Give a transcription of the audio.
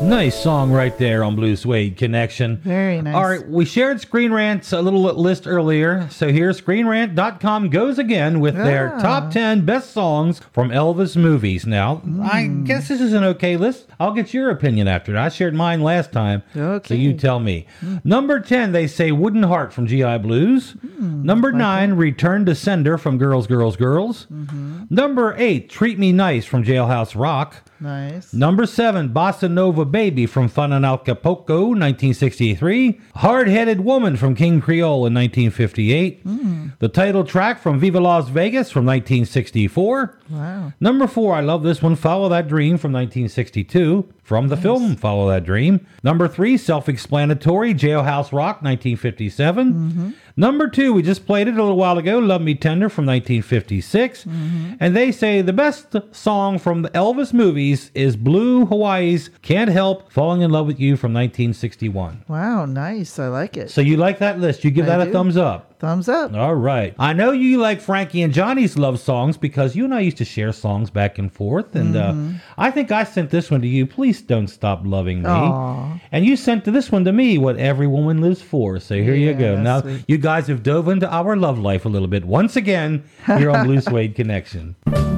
Nice song right there on Blue Suede Connection. Very nice. All right, we shared Screen Rant's a little list earlier. So here, ScreenRant.com goes again with their top 10 best songs from Elvis movies. Now, I guess this is an okay list. I'll get your opinion after that. I shared mine last time, Okay. so you tell me. Number 10, they say Wooden Heart from G.I. Blues. Number 9, Return to Sender from Girls, Girls, Girls. Number 8, Treat Me Nice from Jailhouse Rock. Nice. Number 7, Bossa Nova Baby from Fun in Acapulco, 1963. Hard-Headed Woman from King Creole in 1958. The title track from Viva Las Vegas from 1964. Wow. Number 4, I love this one, Follow That Dream from 1962. From the film Follow That Dream. Number 3, self-explanatory, Jailhouse Rock, 1957. Number 2, we just played it a little while ago, Love Me Tender from 1956. And they say the best song from the Elvis movies is Blue Hawaii's Can't Help Falling in Love with You from 1961. Wow, nice. I like it. So you like that list? You give I that do. a thumbs up. Thumbs up. All right. I know you like Frankie and Johnny's love songs because you and I used to share songs back and forth. And I think I sent this one to you. Please don't stop loving me. Aw. And you sent this one to me, What Every Woman Lives For. So here you Yeah, go. that's Now, sweet. you guys have dove into our love life a little bit. Once again, here on Blue Suede Connection.